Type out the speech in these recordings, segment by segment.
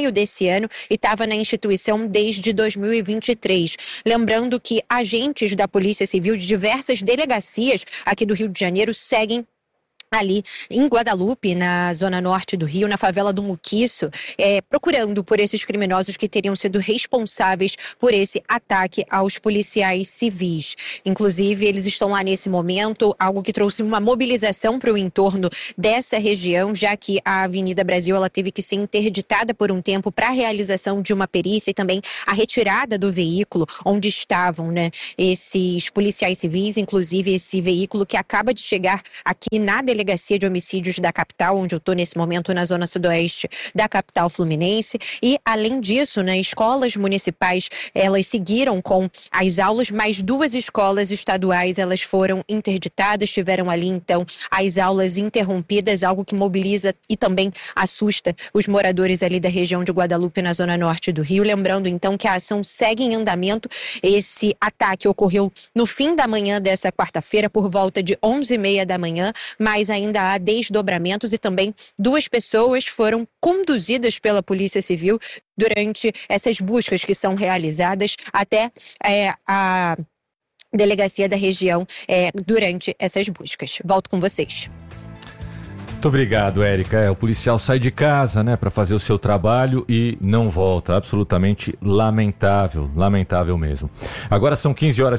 maio desse ano e estava na instituição desde 2023. Lembrando que agentes da Polícia Civil de diversas delegacias aqui do Rio de Janeiro seguem ali em Guadalupe, na zona norte do Rio, na favela do Muquiço, procurando por esses criminosos que teriam sido responsáveis por esse ataque aos policiais civis. Inclusive, eles estão lá nesse momento, algo que trouxe uma mobilização para o entorno dessa região, já que a Avenida Brasil ela teve que ser interditada por um tempo para a realização de uma perícia e também a retirada do veículo onde estavam, esses policiais civis, inclusive esse veículo que acaba de chegar aqui na Delegacia de Homicídios da capital, onde eu estou nesse momento na zona sudoeste da capital fluminense. E, além disso, escolas municipais, elas seguiram com as aulas, mas 2 escolas estaduais, elas foram interditadas, tiveram ali, então, as aulas interrompidas, algo que mobiliza e também assusta os moradores ali da região de Guadalupe, na zona norte do Rio. Lembrando, então, que a ação segue em andamento. Esse ataque ocorreu no fim da manhã dessa quarta-feira, por volta de 11h30 da manhã, mas ainda há desdobramentos e também 2 pessoas foram conduzidas pela Polícia Civil durante essas buscas que são realizadas até a delegacia da região durante essas buscas. Volto com vocês. Muito obrigado, Érica. O policial sai de casa, para fazer o seu trabalho e não volta. Absolutamente lamentável, lamentável mesmo. Agora são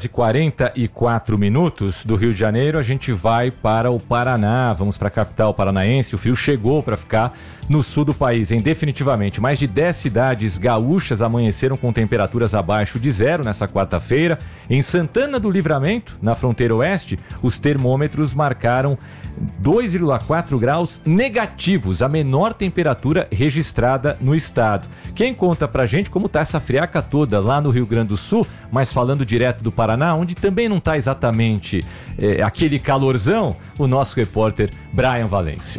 15h44 do Rio de Janeiro. A gente vai para o Paraná, vamos para a capital paranaense. O frio chegou para ficar no sul do país, definitivamente. Mais de 10 cidades gaúchas amanheceram com temperaturas abaixo de zero nessa quarta-feira. Em Santana do Livramento, na fronteira oeste, os termômetros marcaram 2,4 graus negativos, a menor temperatura registrada no estado. Quem conta pra gente como tá essa friaca toda lá no Rio Grande do Sul, mas falando direto do Paraná, onde também não tá exatamente aquele calorzão, o nosso repórter Brian Valêncio.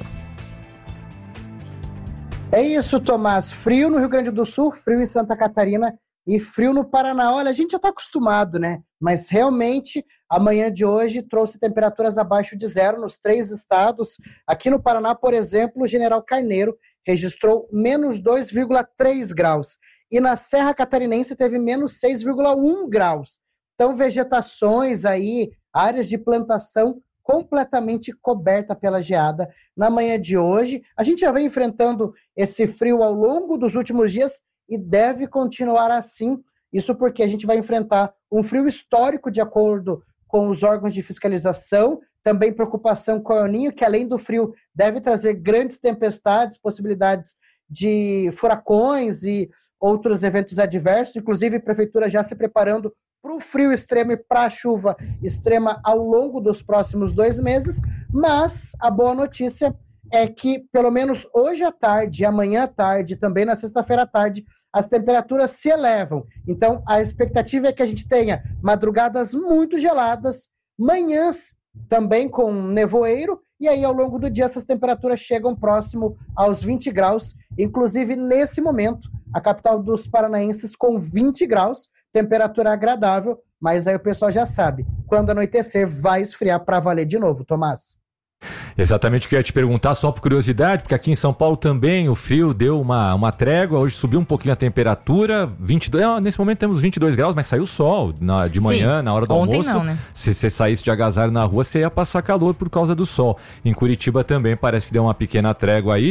É isso, Tomás. Frio no Rio Grande do Sul, frio em Santa Catarina e frio no Paraná. Olha, a gente já está acostumado, mas realmente a manhã de hoje trouxe temperaturas abaixo de zero nos 3 estados. Aqui no Paraná, por exemplo, o General Carneiro registrou menos 2,3 graus. E na Serra Catarinense teve menos 6,1 graus. Então, vegetações aí, áreas de plantação completamente coberta pela geada na manhã de hoje. A gente já vem enfrentando esse frio ao longo dos últimos dias e deve continuar assim. Isso porque a gente vai enfrentar um frio histórico de acordo com os órgãos de fiscalização, também preocupação com o El Niño, que além do frio deve trazer grandes tempestades, possibilidades de furacões e outros eventos adversos, inclusive a prefeitura já se preparando para o frio extremo e para a chuva extrema ao longo dos próximos 2 meses, mas a boa notícia é que pelo menos hoje à tarde, amanhã à tarde, também na sexta-feira à tarde, as temperaturas se elevam. Então, a expectativa é que a gente tenha madrugadas muito geladas, manhãs também com nevoeiro, e aí ao longo do dia essas temperaturas chegam próximo aos 20 graus, inclusive nesse momento, a capital dos paranaenses com 20 graus, temperatura agradável, mas aí o pessoal já sabe, quando anoitecer vai esfriar para valer de novo, Tomás. Exatamente o que eu ia te perguntar, só por curiosidade, porque aqui em São Paulo também o frio deu uma trégua, hoje subiu um pouquinho a temperatura, 22, nesse momento temos 22 graus, mas saiu sol de manhã, na hora do ontem almoço. Não, né? Se você saísse de agasalho na rua, você ia passar calor por causa do sol. Em Curitiba também parece que deu uma pequena trégua aí,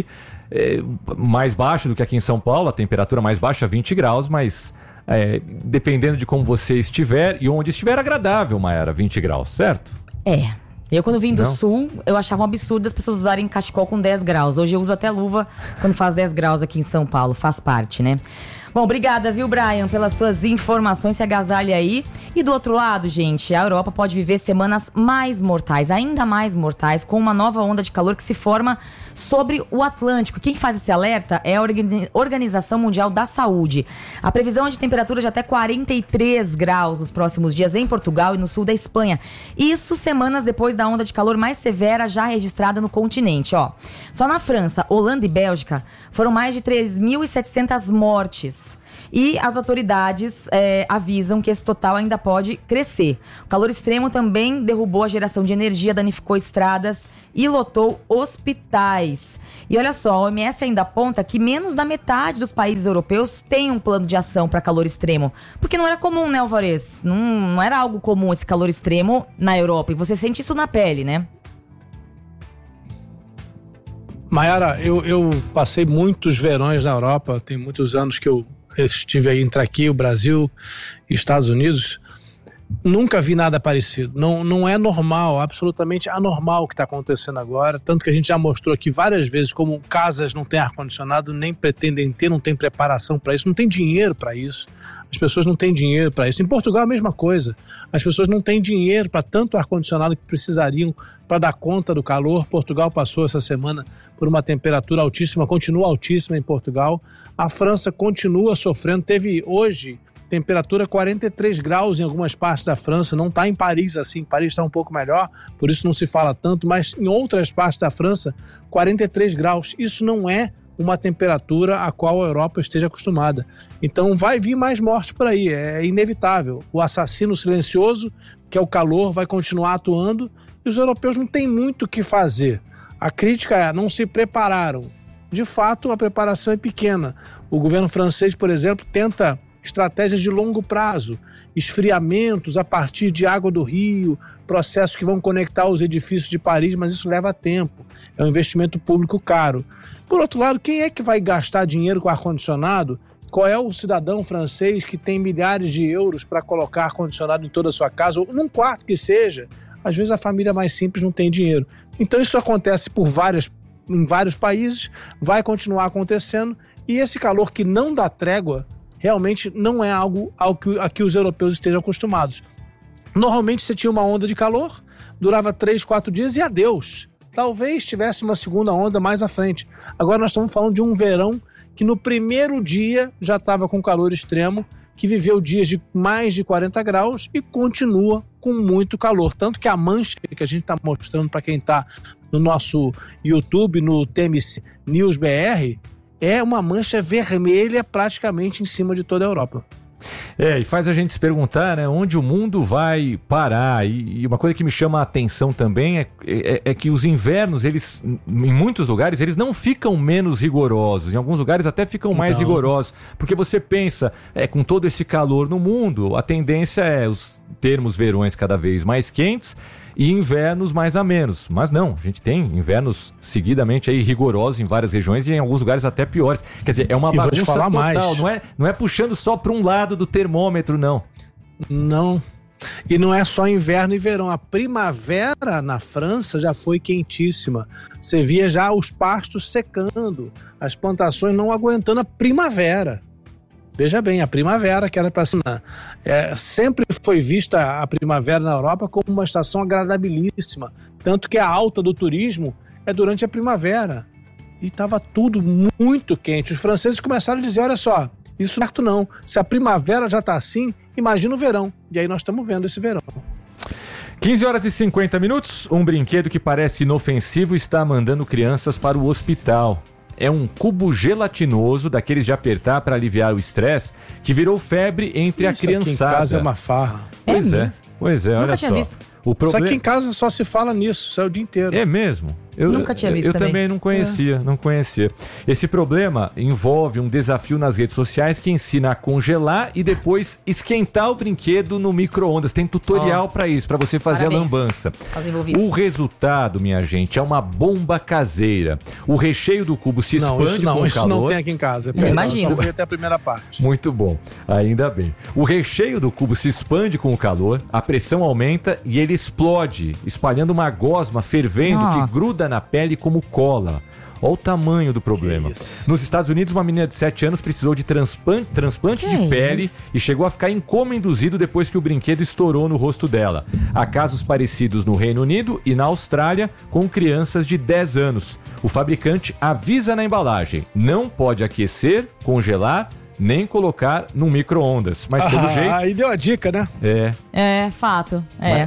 mais baixo do que aqui em São Paulo, a temperatura mais baixa, 20 graus, mas dependendo de como você estiver e onde estiver, agradável, Mayara, 20 graus, certo? Eu quando vim do sul, eu achava um absurdo as pessoas usarem cachecol com 10 graus. Hoje eu uso até luva quando faz 10 graus aqui em São Paulo, faz parte, né? Bom, obrigada, viu, Brian, pelas suas informações, se agasalhe aí. E do outro lado, gente, a Europa pode viver semanas mais mortais, ainda mais mortais, com uma nova onda de calor que se forma sobre o Atlântico. Quem faz esse alerta é a Organização Mundial da Saúde. A previsão é de temperatura de até 43 graus nos próximos dias em Portugal e no sul da Espanha. Isso semanas depois da onda de calor mais severa já registrada no continente, ó. Só na França, Holanda e Bélgica foram mais de 3.700 mortes graus. E as autoridades avisam que esse total ainda pode crescer. O calor extremo também derrubou a geração de energia, danificou estradas e lotou hospitais. E olha só, a OMS ainda aponta que menos da metade dos países europeus tem um plano de ação para calor extremo. Porque não era comum, né, Alvarez? Não era algo comum esse calor extremo na Europa. E você sente isso na pele, né? Mayara, eu passei muitos verões na Europa. Tem muitos anos que eu estive aí entre aqui, o Brasil e Estados Unidos. Nunca vi nada parecido. Não é normal, absolutamente anormal o que está acontecendo agora. Tanto que a gente já mostrou aqui várias vezes como casas não têm ar-condicionado, nem pretendem ter, não tem preparação para isso, não tem dinheiro para isso. As pessoas não têm dinheiro para isso. Em Portugal a mesma coisa. As pessoas não têm dinheiro para tanto ar-condicionado que precisariam para dar conta do calor. Portugal passou essa semana por uma temperatura altíssima, continua altíssima em Portugal. A França continua sofrendo. Teve hoje temperatura 43 graus em algumas partes da França, não está em Paris assim, Paris está um pouco melhor, por isso não se fala tanto, mas em outras partes da França, 43 graus. Isso não é uma temperatura a qual a Europa esteja acostumada. Então vai vir mais morte por aí, é inevitável. O assassino silencioso, que é o calor, vai continuar atuando e os europeus não têm muito o que fazer. A crítica é, não se prepararam. De fato, a preparação é pequena. O governo francês, por exemplo, tenta estratégias de longo prazo, esfriamentos a partir de água do rio, processos que vão conectar os edifícios de Paris, mas isso leva tempo. É um investimento público caro. Por outro lado, quem é que vai gastar dinheiro com ar-condicionado? Qual é o cidadão francês que tem milhares de euros para colocar ar-condicionado em toda a sua casa, ou num quarto que seja? Às vezes a família mais simples não tem dinheiro. Então isso acontece em vários países, vai continuar acontecendo, e esse calor que não dá trégua, realmente não é algo a que os europeus estejam acostumados. Normalmente você tinha uma onda de calor, durava 3, 4 dias e adeus. Talvez tivesse uma segunda onda mais à frente. Agora nós estamos falando de um verão que no primeiro dia já estava com calor extremo, que viveu dias de mais de 40 graus e continua com muito calor. Tanto que a mancha que a gente está mostrando para quem está no nosso YouTube, no TMC News BR, é uma mancha vermelha praticamente em cima de toda a Europa. E faz a gente se perguntar, né, onde o mundo vai parar. E uma coisa que me chama a atenção também é que os invernos, eles, em muitos lugares, eles não ficam menos rigorosos. Em alguns lugares até ficam mais rigorosos. Porque você pensa, com todo esse calor no mundo, a tendência é termos verões cada vez mais quentes e invernos mais amenos. Mas não, a gente tem invernos seguidamente aí rigorosos em várias regiões e em alguns lugares até piores. Quer dizer, é uma bagunça total, não é puxando só para um lado do termômetro, não. Não. E não é só inverno e verão. A primavera na França já foi quentíssima. Você via já os pastos secando, as plantações não aguentando a primavera. Veja bem, a primavera, que era para ser... sempre foi vista a primavera na Europa como uma estação agradabilíssima. Tanto que a alta do turismo é durante a primavera. E estava tudo muito quente. Os franceses começaram a dizer, olha só, isso não é certo não. Se a primavera já está assim, imagina o verão. E aí nós estamos vendo esse verão. 15 horas e 50 minutos. Um brinquedo que parece inofensivo está mandando crianças para o hospital. É um cubo gelatinoso, daqueles de apertar para aliviar o estresse, que virou febre entre a criançada. Isso aqui em casa é uma farra. Pois é, olha Nunca tinha só. visto. Isso aqui em casa só se fala nisso, isso é o dia inteiro. É mesmo? Nunca tinha visto eu também não conhecia. Esse problema envolve um desafio nas redes sociais que ensina a congelar e depois esquentar o brinquedo no micro-ondas. Tem tutorial para isso, para você fazer a lambança. O resultado, minha gente, é uma bomba caseira. O recheio do cubo se expande com calor. Isso não tem aqui em casa. Imagina. Só vi até a primeira parte. Muito bom, ainda bem. O recheio do cubo se expande com o calor, a pressão aumenta e ele explode, espalhando uma gosma fervendo que gruda na pele como cola. Olha o tamanho do problema. Nos Estados Unidos, uma menina de 7 anos precisou de transplante de pele e chegou a ficar em coma induzido depois que o brinquedo estourou no rosto dela. Há casos parecidos no Reino Unido e na Austrália com crianças de 10 anos. O fabricante avisa na embalagem: não pode aquecer, congelar, nem colocar no micro-ondas. Mas pelo jeito... Aí deu a dica, né? É fato.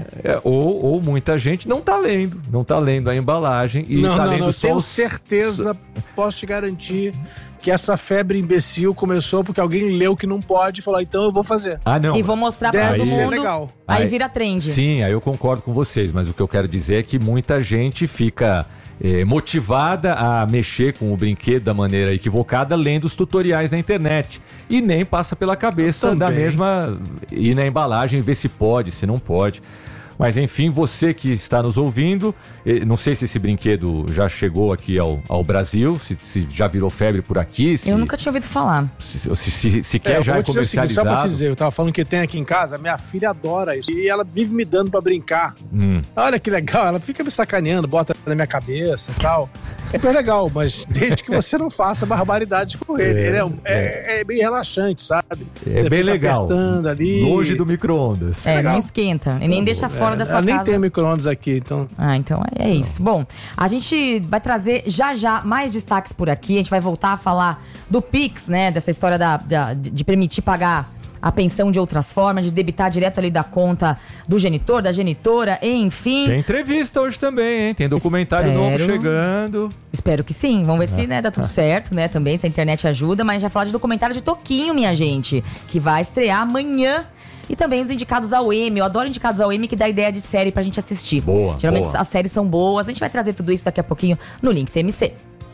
Ou muita gente não tá lendo a embalagem e tá lendo só... Tenho certeza, posso te garantir que essa febre imbecil começou porque alguém leu que não pode e falou, então eu vou fazer. Não. E vou mostrar pra todo mundo. Legal. Aí vira trend. Sim, aí eu concordo com vocês, mas o que eu quero dizer é que muita gente fica motivada a mexer com o brinquedo da maneira equivocada lendo os tutoriais na internet. E nem passa pela cabeça da mesma ir na embalagem, ver se pode, se não pode. Mas enfim, você que está nos ouvindo, não sei se esse brinquedo já chegou aqui ao Brasil, se já virou febre por aqui. Eu nunca tinha ouvido falar. Se quer já é comercializado. Só pra te dizer, eu tava falando que tem aqui em casa, minha filha adora isso. E ela vive me dando pra brincar. Olha que legal, ela fica me sacaneando, bota na minha cabeça e tal. É bem legal, mas desde que você não faça barbaridades com ele. Ele é bem relaxante, sabe? É você bem legal. Ali. Longe do micro-ondas. Não esquenta. E nem deixa fora da sua casa. Nem tem micro-ondas aqui, então. Então é isso. Bom, a gente vai trazer já mais destaques por aqui. A gente vai voltar a falar do Pix, né? Dessa história de permitir pagar a pensão de outras formas, de debitar direto ali da conta do genitor, da genitora, enfim. Tem entrevista hoje também, hein? Tem documentário novo chegando. Espero que sim. Vamos ver se dá tudo certo, né? Também, se a internet ajuda. Mas a gente vai falar de documentário de Toquinho, minha gente, que vai estrear amanhã. E também os indicados ao Emmy. Eu adoro indicados ao Emmy, que dá ideia de série pra gente assistir. Geralmente as séries são boas. A gente vai trazer tudo isso daqui a pouquinho no Link TMC.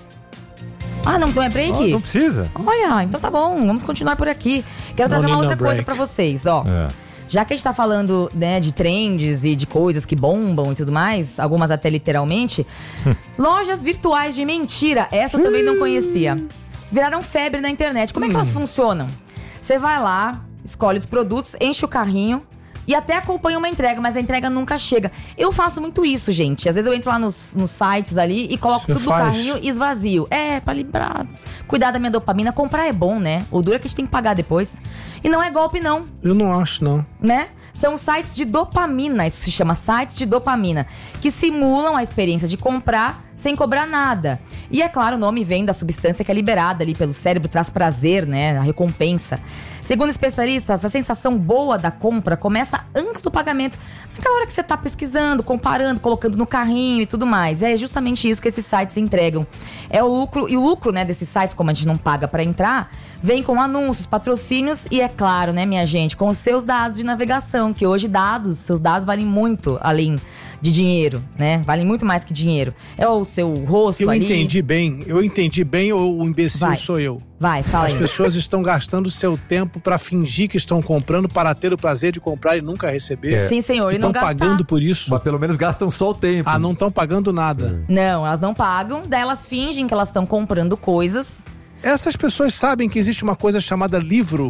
Não é break? Não precisa. Olha, então tá bom. Vamos continuar por aqui. Quero trazer uma outra coisa pra vocês, ó. Já que a gente tá falando, né, de trends e de coisas que bombam e tudo mais, algumas até literalmente, lojas virtuais de mentira, essa eu também não conhecia. Viraram febre na internet. Como é que elas funcionam? Você vai lá, escolhe os produtos, enche o carrinho e até acompanha uma entrega, mas a entrega nunca chega. Eu faço muito isso, gente. Às vezes eu entro lá nos sites ali e coloco tudo no carrinho e esvazio. Pra livrar, cuidar da minha dopamina. Comprar é bom, né? O duro é que a gente tem que pagar depois. E não é golpe, não. Eu não acho, não. Né? São sites de dopamina, isso se chama sites de dopamina, que simulam a experiência de comprar sem cobrar nada. E é claro, o nome vem da substância que é liberada ali pelo cérebro, traz prazer, né? A recompensa. Segundo especialistas, a sensação boa da compra começa antes do pagamento. Naquela hora que você tá pesquisando, comparando, colocando no carrinho e tudo mais. É justamente isso que esses sites entregam. É o lucro, e o lucro, né, desses sites, como a gente não paga pra entrar, vem com anúncios, patrocínios e, é claro, né, minha gente, com os seus dados de navegação, que hoje seus dados valem muito além de dinheiro, né? Valem muito mais que dinheiro. É o seu rosto ali. Eu entendi bem ou o imbecil sou eu? Fala aí. As pessoas estão gastando seu tempo pra fingir que estão comprando para ter o prazer de comprar e nunca receber. Sim, senhor. E não estão pagando por isso. Mas pelo menos gastam só o tempo. Não estão pagando nada. Não, elas não pagam. Daí elas fingem que elas estão comprando coisas. Essas pessoas sabem que existe uma coisa chamada livro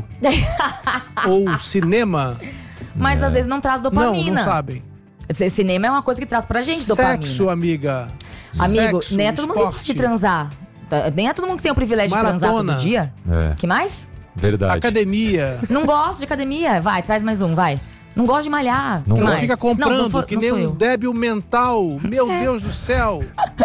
ou cinema. Mas às vezes não traz dopamina. Não sabem. Cinema é uma coisa que traz pra gente dopamina. Sexo, amiga. Amigo, Sexo, nem é todo mundo que pode transar. Nem é todo mundo que tem o privilégio de transar todo dia. Que mais? Verdade. Academia. Não gosto de academia. Vai, traz mais um, vai. Não gosto de malhar. Não mais? Fica comprando que nem um débil mental. Meu Deus do céu.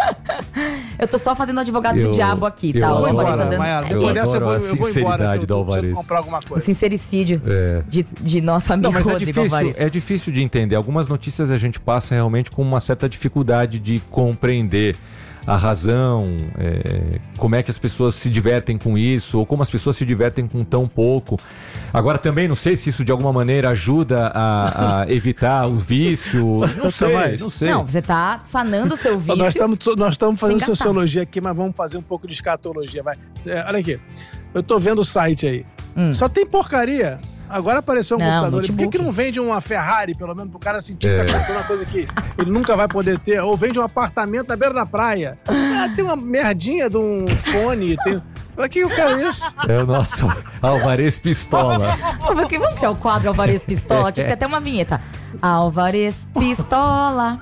Eu tô só fazendo advogado do diabo aqui, tá? Eu vou embora, Mayara. Eu adoro a sinceridade do Alvarez. Comprar alguma coisa. O sincericídio de nosso amigo Rodrigo Alvarez. É difícil de entender. Algumas notícias a gente passa realmente com uma certa dificuldade de compreender a razão, como é que as pessoas se divertem com isso, ou como as pessoas se divertem com tão pouco. Agora também não sei se isso de alguma maneira ajuda a evitar o vício. Não sei. Não, você tá sanando o seu vício. Nós estamos fazendo sociologia aqui, mas vamos fazer um pouco de escatologia. Olha aqui, eu tô vendo o site aí. Só tem porcaria. Agora apareceu um computador. Por que não vende uma Ferrari, pelo menos, pro cara sentir que tá comprando uma coisa que ele nunca vai poder ter? Ou vende um apartamento na beira da praia. Tem uma merdinha de um fone. Pra que eu quero isso? É o nosso Alvarez Pistola. Vamos criar o quadro Alvarez Pistola. Tinha que ter até uma vinheta. Alvarez Pistola.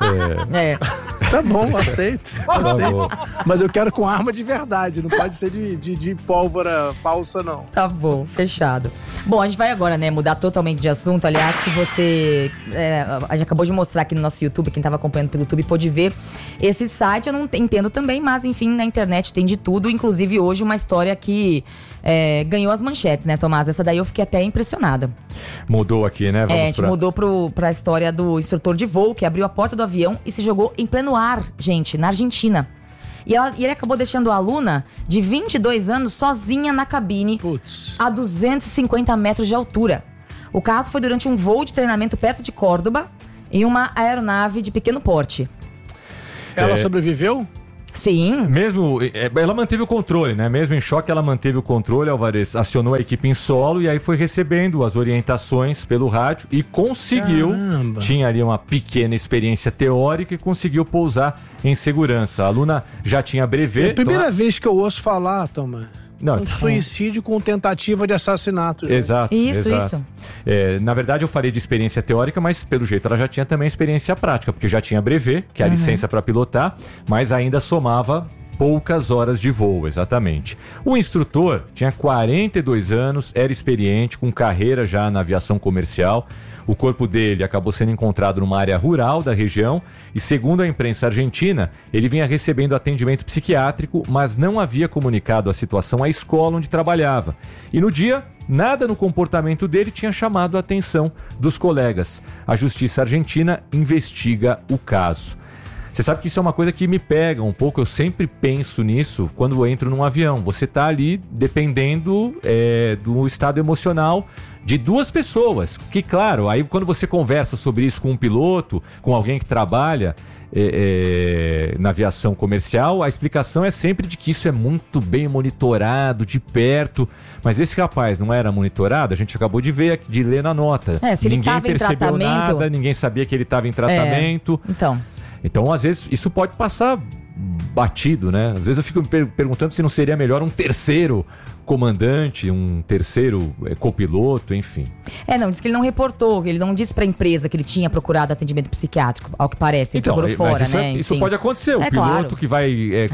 Tá bom, aceito. Mas eu quero com arma de verdade. Não pode ser de pólvora falsa, não. Tá bom, fechado. Bom, a gente vai agora, né, mudar totalmente de assunto. Aliás, se você... a gente acabou de mostrar aqui no nosso YouTube, quem tava acompanhando pelo YouTube pôde ver esse site. Eu não entendo também, mas enfim, na internet tem de tudo. Inclusive hoje uma história que ganhou as manchetes, né, Tomás? Essa daí eu fiquei até impressionada. Mudou aqui, né? A gente mudou pra história do instrutor de voo que abriu a porta do avião e se jogou em pleno ar, gente, na Argentina. E ele acabou deixando a aluna de 22 anos sozinha na cabine a 250 metros de altura. O caso foi durante um voo de treinamento perto de Córdoba, em uma aeronave de pequeno porte. Ela sobreviveu? Sim. Mesmo, ela manteve o controle, né? Mesmo em choque, ela manteve o controle. Álvares acionou a equipe em solo e aí foi recebendo as orientações pelo rádio e conseguiu. Caramba. Tinha ali uma pequena experiência teórica e conseguiu pousar em segurança. A aluna já tinha brevet. É a primeira vez que eu ouço falar, Tomás. Não, suicídio com tentativa de assassinato. Já. Exato. Isso. Na verdade, eu falei de experiência teórica, mas pelo jeito ela já tinha também experiência prática, porque já tinha brevet, que é a licença para pilotar, mas ainda somava poucas horas de voo, exatamente. O instrutor tinha 42 anos, era experiente, com carreira já na aviação comercial. O corpo dele acabou sendo encontrado numa área rural da região e, segundo a imprensa argentina, ele vinha recebendo atendimento psiquiátrico, mas não havia comunicado a situação à escola onde trabalhava. E no dia, nada no comportamento dele tinha chamado a atenção dos colegas. A justiça argentina investiga o caso. Você sabe que isso é uma coisa que me pega um pouco, eu sempre penso nisso quando eu entro num avião. Você está ali dependendo do estado emocional de duas pessoas. Que, claro, aí quando você conversa sobre isso com um piloto, com alguém que trabalha na aviação comercial, a explicação é sempre de que isso é muito bem monitorado, de perto. Mas esse rapaz não era monitorado, a gente acabou de ver, de ler na nota. Se ninguém percebeu nada, ninguém sabia que ele estava em tratamento. Então, às vezes, isso pode passar batido, né? Às vezes eu fico me perguntando se não seria melhor um terceiro comandante, um terceiro copiloto, enfim. Diz que ele não reportou, ele não disse pra empresa que ele tinha procurado atendimento psiquiátrico, ao que parece, ele procurou fora, né? Isso pode acontecer, o piloto que vai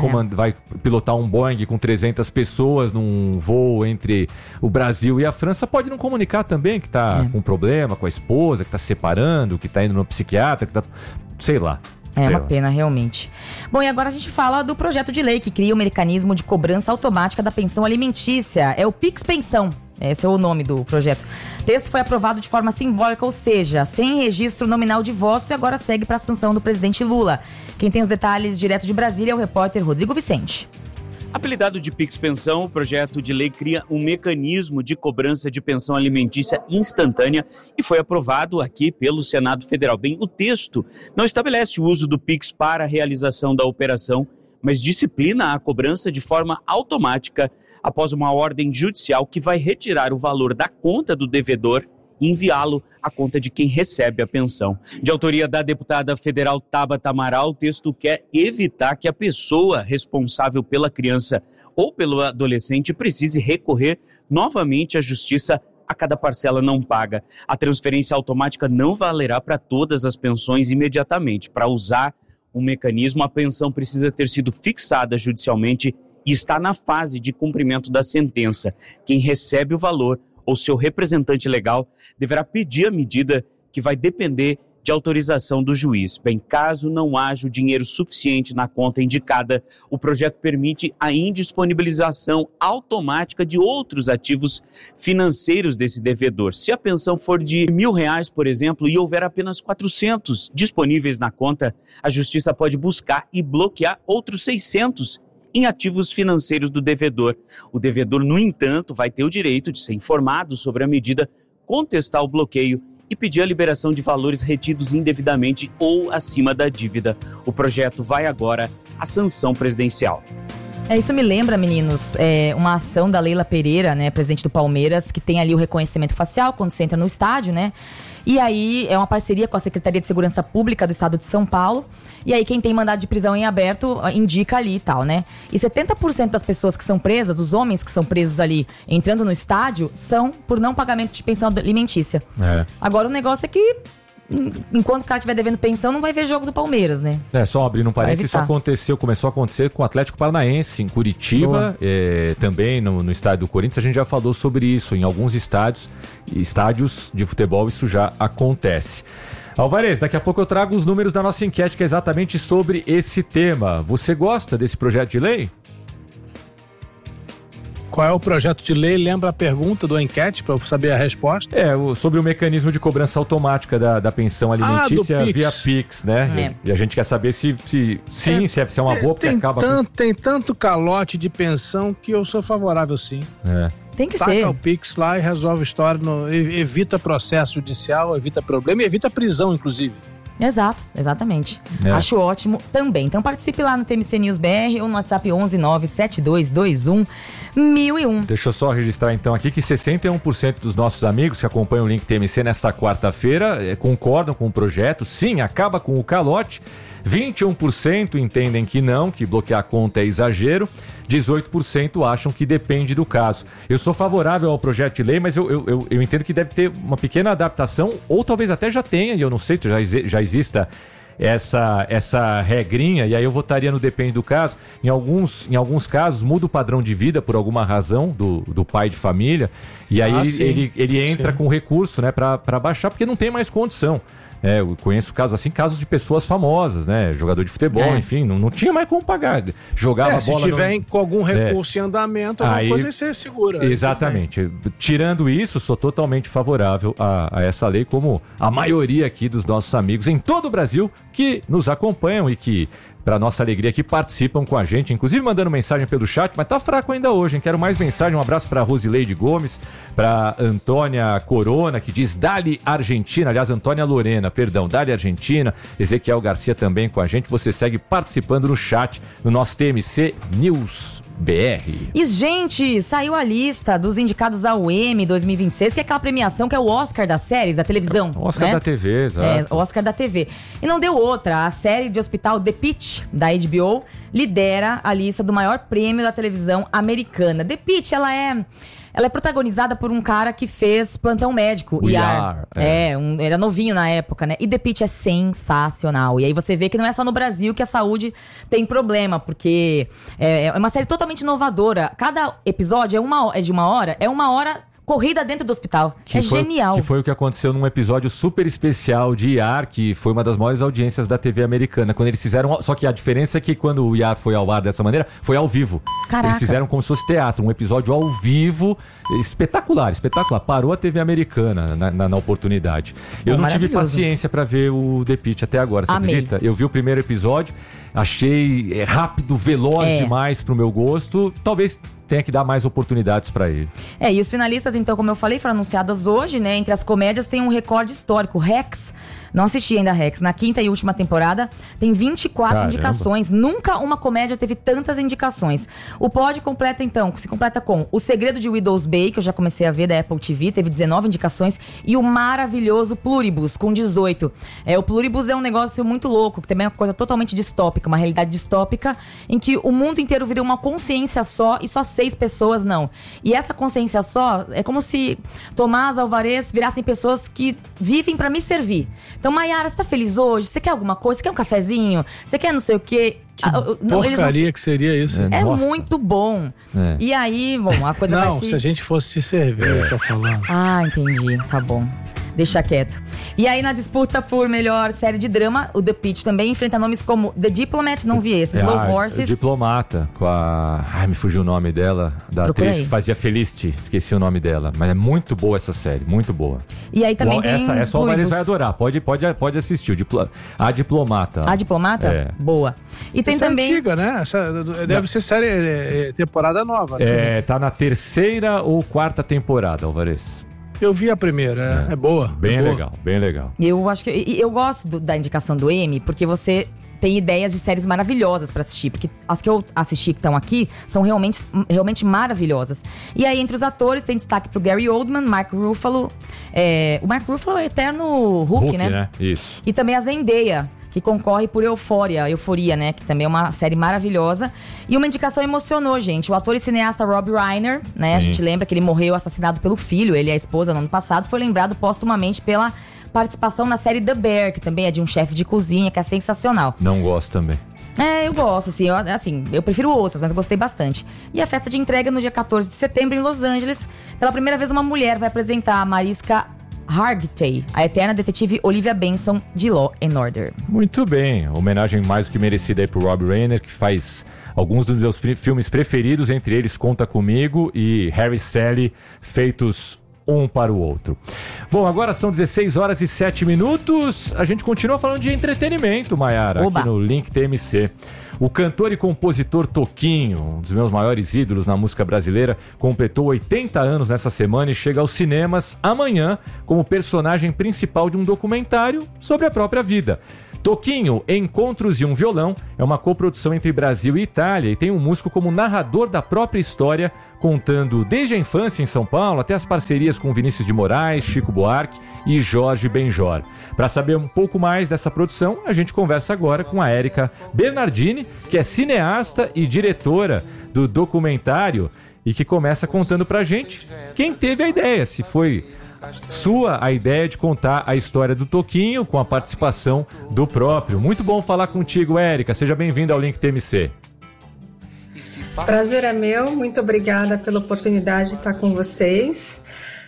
pilotar um Boeing com 300 pessoas num voo entre o Brasil e a França, pode não comunicar também que tá com problema com a esposa, que tá se separando, que tá indo no psiquiatra, que tá... sei lá. É uma pena, realmente. Bom, e agora a gente fala do projeto de lei que cria o mecanismo de cobrança automática da pensão alimentícia. É o Pix Pensão. Esse é o nome do projeto. O texto foi aprovado de forma simbólica, ou seja, sem registro nominal de votos, e agora segue para a sanção do presidente Lula. Quem tem os detalhes direto de Brasília é o repórter Rodrigo Vicente. Apelidado de Pix Pensão, o projeto de lei cria um mecanismo de cobrança de pensão alimentícia instantânea e foi aprovado aqui pelo Senado Federal. Bem, o texto não estabelece o uso do Pix para a realização da operação, mas disciplina a cobrança de forma automática após uma ordem judicial que vai retirar o valor da conta do devedor e enviá-lo à conta de quem recebe a pensão. De autoria da deputada federal Tabata Amaral, o texto quer evitar que a pessoa responsável pela criança ou pelo adolescente precise recorrer novamente à justiça a cada parcela não paga. A transferência automática não valerá para todas as pensões imediatamente. Para usar o mecanismo, a pensão precisa ter sido fixada judicialmente e está na fase de cumprimento da sentença. Quem recebe o valor ou seu representante legal deverá pedir a medida, que vai depender de autorização do juiz. Bem, caso não haja o dinheiro suficiente na conta indicada, o projeto permite a indisponibilização automática de outros ativos financeiros desse devedor. Se a pensão for de R$1.000, por exemplo, e houver apenas 400 disponíveis na conta, a justiça pode buscar e bloquear outros 600 em ativos financeiros do devedor. O devedor, no entanto, vai ter o direito de ser informado sobre a medida, contestar o bloqueio e pedir a liberação de valores retidos indevidamente ou acima da dívida. O projeto vai agora à sanção presidencial. Isso me lembra, meninos, uma ação da Leila Pereira, né, presidente do Palmeiras, que tem ali o reconhecimento facial quando você entra no estádio, né? E aí é uma parceria com a Secretaria de Segurança Pública do Estado de São Paulo. E aí quem tem mandado de prisão em aberto indica ali e tal, né? E 70% das pessoas que são presas, os homens que são presos ali entrando no estádio, são por não pagamento de pensão alimentícia. Agora o negócio é que enquanto o cara estiver devendo pensão, não vai ver jogo do Palmeiras, né? Só abrindo um parênteses, isso começou a acontecer com o Atlético Paranaense, em Curitiba, também no estádio do Corinthians. A gente já falou sobre isso, em alguns estádios de futebol isso já acontece. Álvares, daqui a pouco eu trago os números da nossa enquete, que é exatamente sobre esse tema. Você gosta desse projeto de lei? Qual é o projeto de lei? Lembra a pergunta do enquete para eu saber a resposta? Sobre o mecanismo de cobrança automática da pensão alimentícia via Pix, né? E a gente quer saber se é uma boa, porque tem tanto calote de pensão que eu sou favorável, sim. Tem que ser. Taca o Pix lá e resolve a história, evita processo judicial, evita problema e evita prisão, inclusive. Exato, exatamente. Acho ótimo também. Então participe lá no TMC News BR ou no WhatsApp 11972211001. Deixa eu só registrar então aqui que 61% dos nossos amigos que acompanham o Link TMC nessa quarta-feira concordam com o projeto. Sim, acaba com o calote. 21% entendem que não, que bloquear a conta é exagero. 18% acham que depende do caso. Eu sou favorável ao projeto de lei, mas eu entendo que deve ter uma pequena adaptação, ou talvez até já tenha, e eu não sei, já exista essa regrinha, e aí eu votaria no depende do caso. Em alguns casos, muda o padrão de vida por alguma razão do pai de família, e aí ele entra com recurso, né, para baixar, porque não tem mais condição. Eu conheço casos de pessoas famosas, né? Jogador de futebol, enfim, não tinha mais como pagar. Jogava bola. Se tiver com algum recurso em andamento, alguma coisa você segura. Exatamente. Tirando isso, sou totalmente favorável a essa lei, como a maioria aqui dos nossos amigos em todo o Brasil que nos acompanham e que, para nossa alegria, que participam com a gente, inclusive mandando mensagem pelo chat, mas tá fraco ainda hoje, hein? Quero mais mensagem. Um abraço para Rosileide Gomes, para Antônia Corona, que diz Dali Argentina, aliás, Antônia Lorena, perdão, Dali Argentina, Ezequiel Garcia também com a gente. Você segue participando no chat, no nosso TMC News BR. E, gente, saiu a lista dos indicados ao Emmy 2026, que é aquela premiação que é o Oscar das séries, da televisão. O Oscar da TV, exato. O Oscar da TV. E não deu outra. A série de hospital The Pitt, da HBO, lidera a lista do maior prêmio da televisão americana. The Pitt, ela é protagonizada por um cara que fez Plantão Médico, ER. Era novinho na época, né? E The Pitt é sensacional. E aí você vê que não é só no Brasil que a saúde tem problema, porque é uma série totalmente inovadora. Cada episódio é de uma hora corrida dentro do hospital. Genial. Que foi o que aconteceu num episódio super especial de ER, que foi uma das maiores audiências da TV americana. Quando eles fizeram... Só que a diferença é que quando o ER foi ao ar dessa maneira, foi ao vivo. Caraca. Eles fizeram como se fosse teatro, um episódio ao vivo, espetacular. Parou a TV americana na oportunidade. Eu não tive paciência pra ver o The Pitt até agora, você acredita? Eu vi o primeiro episódio, achei rápido, veloz demais pro meu gosto. Talvez tenha que dar mais oportunidades pra ele. E os finalistas, então, como eu falei, foram anunciados hoje, né? Entre as comédias tem um recorde histórico. Rex, não assisti ainda Rex, na 5ª e última temporada tem 24 indicações. Nunca uma comédia teve tantas indicações. O pódio se completa com O Segredo de Widow's Bay, que eu já comecei a ver, da Apple TV, teve 19 indicações, e o maravilhoso Pluribus, com 18. O Pluribus é um negócio muito louco, que também é uma coisa totalmente distópica, uma realidade distópica, em que o mundo inteiro vira uma consciência só e só 6 pessoas não. E essa consciência só é como se Tomás Alvarez virassem pessoas que vivem pra me servir. Então, Maiara, você tá feliz hoje? Você quer alguma coisa? Você quer um cafezinho? Você quer não sei o quê? Porcaria que seria isso. É muito bom. E aí, a coisa vai se a gente fosse se servir, eu tô falando. Entendi. Tá bom. Deixa quieto. E aí, na disputa por melhor série de drama, o The Pitt também enfrenta nomes como The Diplomat, não vi esse, Slow Horses. Diplomata, com a... me fugiu o nome dela, da atriz que fazia Felicity, esqueci o nome dela. Mas é muito boa essa série, muito boa. E aí também tem essa o Alvarez vai adorar, pode assistir, A Diplomata. A Diplomata? Boa. E tem essa também... é antiga, né? Essa deve ser série, temporada nova. Tá na 3ª ou 4ª temporada, Alvarez. Eu vi a primeira, é boa. Bem legal, bem legal. Eu acho que eu gosto da indicação do Emmy, porque você tem ideias de séries maravilhosas pra assistir. Porque as que eu assisti que estão aqui são realmente maravilhosas. E aí, entre os atores, tem destaque pro Gary Oldman, Mark Ruffalo. O Mark Ruffalo é o eterno Hulk, né? Isso. E também a Zendaya, que concorre por Euforia, né? Que também é uma série maravilhosa. E uma indicação emocionou, gente. O ator e cineasta Rob Reiner, né? Sim. A gente lembra que ele morreu assassinado pelo filho, ele e a esposa, no ano passado. Foi lembrado póstumamente pela participação na série The Bear, que também é de um chefe de cozinha, que é sensacional. Não gosto também. Eu gosto, assim. Eu prefiro outras, mas eu gostei bastante. E a festa de entrega no dia 14 de setembro em Los Angeles. Pela primeira vez, uma mulher vai apresentar a Mariska Hargitay, a eterna detetive Olivia Benson de Law & Order. Muito bem, homenagem mais do que merecida aí pro Rob Reiner, que faz alguns dos meus filmes preferidos, entre eles Conta Comigo e Harry e Sally, feitos um para o outro. Bom, agora são 16 horas e 7 minutos. A gente continua falando de entretenimento, Mayara, aqui no Link TMC. O cantor e compositor Toquinho, um dos meus maiores ídolos na música brasileira, completou 80 anos nessa semana e chega aos cinemas amanhã como personagem principal de um documentário sobre a própria vida. Toquinho, Encontros e um Violão, é uma coprodução entre Brasil e Itália e tem um músico como narrador da própria história, contando desde a infância em São Paulo até as parcerias com Vinícius de Moraes, Chico Buarque e Jorge Benjor. Para saber um pouco mais dessa produção, a gente conversa agora com a Érica Bernardini, que é cineasta e diretora do documentário e que começa contando pra gente quem teve a ideia, se foi sua a ideia de contar a história do Toquinho com a participação do próprio. Muito bom falar contigo, Érica. Seja bem-vinda ao Link TMC. Prazer é meu. Muito obrigada pela oportunidade de estar com vocês.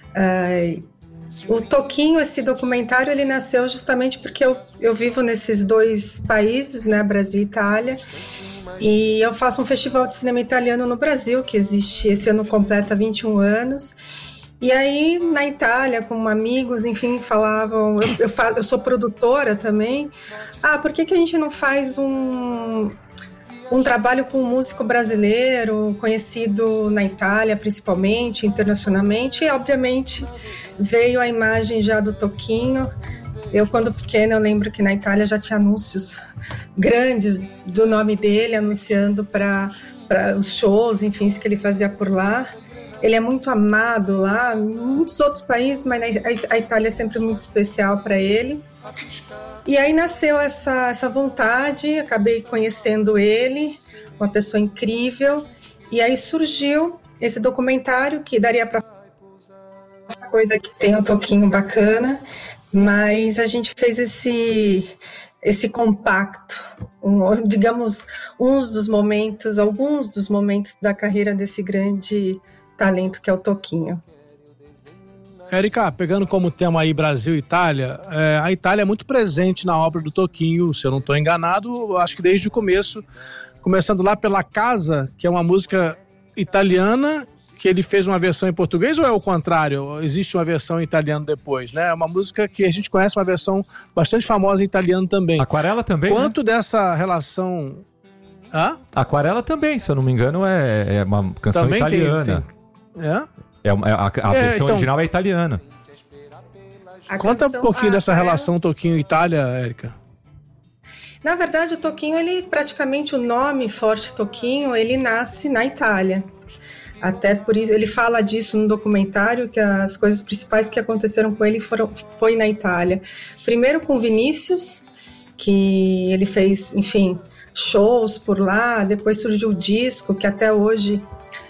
O Toquinho, esse documentário, ele nasceu justamente porque eu vivo nesses dois países, né, Brasil e Itália, e eu faço um festival de cinema italiano no Brasil, que existe, esse ano completa 21 anos. E aí, na Itália, com amigos, enfim, falavam... Eu sou produtora também. Por que a gente não faz um trabalho com um músico brasileiro, conhecido na Itália, principalmente, internacionalmente? E, obviamente, veio a imagem já do Toquinho. Eu, quando pequena, eu lembro que na Itália já tinha anúncios grandes do nome dele, anunciando para os shows, enfim, que ele fazia por lá. Ele é muito amado lá, em muitos outros países, mas a Itália é sempre muito especial para ele. E aí nasceu essa vontade, acabei conhecendo ele, uma pessoa incrível, e aí surgiu esse documentário que daria para coisa que tem um toquinho bacana, mas a gente fez esse compacto, digamos, alguns dos momentos da carreira desse grande talento que é o Toquinho. Érica, pegando como tema aí Brasil e Itália, a Itália é muito presente na obra do Toquinho, se eu não estou enganado, acho que desde o começo, começando lá pela Casa, que é uma música italiana, que ele fez uma versão em português, ou é o contrário? Existe uma versão em italiano depois, né? É uma música que a gente conhece, uma versão bastante famosa em italiano também. Aquarela também, Quanto né? Dessa relação... Aquarela também, se eu não me engano, é uma canção também italiana. A versão original é italiana. Conta um pouquinho dessa relação Toquinho-Itália, Érica. Na verdade, o Toquinho, praticamente o nome Forte Toquinho, ele nasce na Itália. Até por isso, ele fala disso no documentário, que as coisas principais que aconteceram com ele foi na Itália. Primeiro com Vinícius, que ele fez, enfim, shows por lá, depois surgiu o disco, que até hoje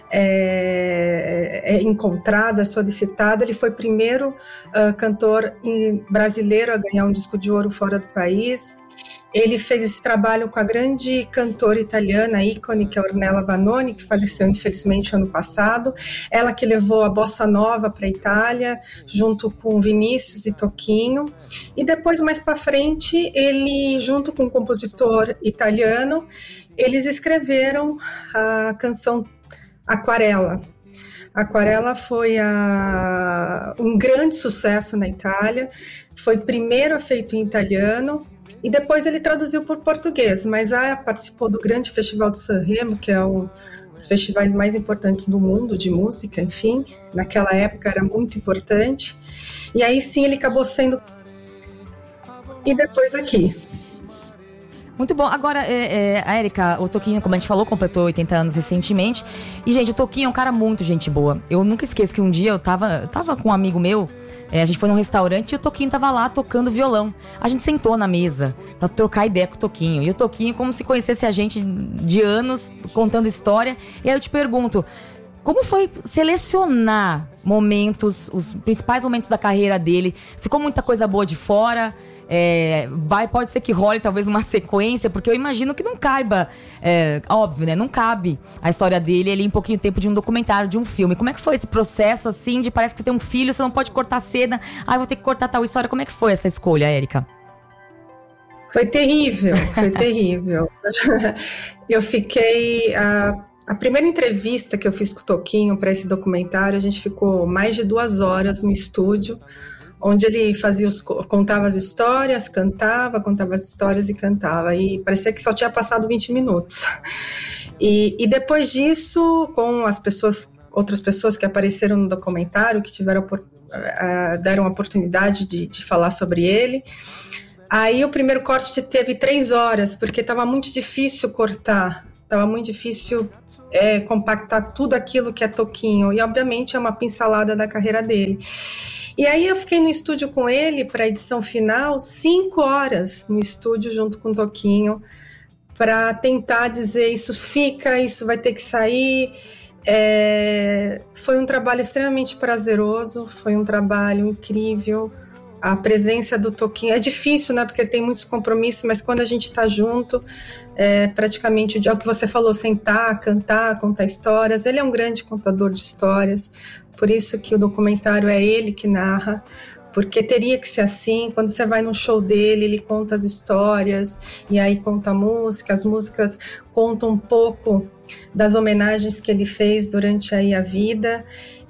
é encontrado, é solicitado. Ele foi o primeiro cantor brasileiro a ganhar um disco de ouro fora do país. Ele fez esse trabalho com a grande cantora italiana, ícone, que é a Ornella Vanoni, que faleceu infelizmente ano passado. Ela que levou a bossa nova para a Itália, junto com Vinícius e Toquinho. E depois, mais para frente, ele, junto com um compositor italiano, eles escreveram a canção Aquarela. Aquarela foi um grande sucesso na Itália, foi primeiro feito em italiano e depois ele traduziu por português, mas participou do grande Festival de Sanremo, que é um dos festivais mais importantes do mundo de música, enfim, naquela época era muito importante, e aí sim ele acabou sendo... E depois aqui. Muito bom. Agora, a Érica, o Toquinho, como a gente falou, completou 80 anos recentemente. E, gente, o Toquinho é um cara muito gente boa. Eu nunca esqueço que um dia eu tava com um amigo meu, a gente foi num restaurante e o Toquinho tava lá tocando violão. A gente sentou na mesa pra trocar ideia com o Toquinho. E o Toquinho, como se conhecesse a gente de anos, contando história. E aí eu te pergunto, como foi selecionar momentos, os principais momentos da carreira dele? Ficou muita coisa boa de fora? Pode ser que role talvez uma sequência, porque eu imagino que não caiba, óbvio, né? Não cabe a história dele ali em pouquinho tempo de um documentário, de um filme. Como é que foi esse processo, assim, de parece que você tem um filho, você não pode cortar a cena, vou ter que cortar tal história. Como é que foi essa escolha, Érica? Foi terrível. Eu fiquei... A primeira entrevista que eu fiz com o Toquinho para esse documentário, a gente ficou mais de 2 horas no estúdio, onde ele contava as histórias, contava as histórias e cantava. E parecia que só tinha passado 20 minutos. E depois disso, com outras pessoas que apareceram no documentário, que deram a oportunidade de falar sobre ele, aí o primeiro corte teve 3 horas, porque estava muito difícil cortar, estava muito difícil compactar tudo aquilo que é Toquinho, e obviamente é uma pincelada da carreira dele. E aí eu fiquei no estúdio com ele para a edição final, 5 horas no estúdio junto com o Toquinho, para tentar dizer isso vai ter que sair. Foi um trabalho extremamente prazeroso, foi um trabalho incrível. A presença do Toquinho é difícil, né? Porque ele tem muitos compromissos, mas quando a gente está junto, praticamente o que você falou, sentar, cantar, contar histórias. Ele é um grande contador de histórias, por isso que o documentário é ele que narra, porque teria que ser assim. Quando você vai num show dele, ele conta as histórias, e aí conta a música, as músicas contam um pouco das homenagens que ele fez durante aí a vida.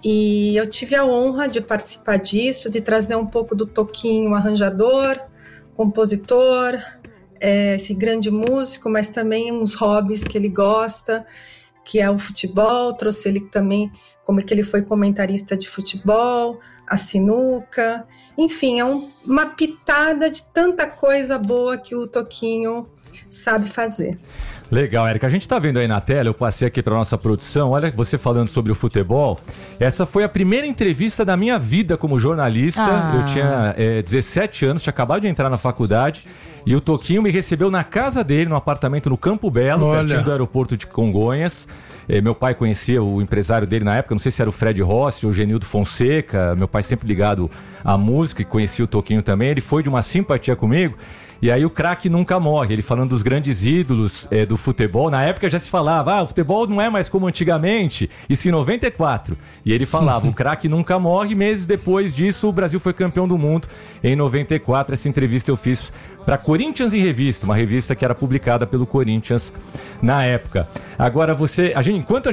E eu tive a honra de participar disso, de trazer um pouco do Toquinho, arranjador, compositor, esse grande músico, mas também uns hobbies que ele gosta, que é o futebol. Trouxe ele também, como é que ele foi comentarista de futebol, a sinuca, enfim, é uma pitada de tanta coisa boa que o Toquinho sabe fazer. Legal, Érica. A gente tá vendo aí na tela, eu passei aqui pra nossa produção, olha você falando sobre o futebol. Essa foi a primeira entrevista da minha vida como jornalista. Eu tinha 17 anos, tinha acabado de entrar na faculdade, e o Toquinho me recebeu na casa dele, num apartamento no Campo Belo, pertinho do aeroporto de Congonhas. Meu pai conhecia o empresário dele na época, não sei se era o Fred Rossi ou o Genildo Fonseca. Meu pai sempre ligado à música e conhecia o Toquinho também. Ele foi de uma simpatia comigo. E aí o craque nunca morre, ele falando dos grandes ídolos do futebol. Na época já se falava, o futebol não é mais como antigamente, isso em 94. E ele falava, o craque nunca morre. Meses depois disso, o Brasil foi campeão do mundo em 94. Essa entrevista eu fiz para Corinthians em Revista, uma revista que era publicada pelo Corinthians na época. Agora, enquanto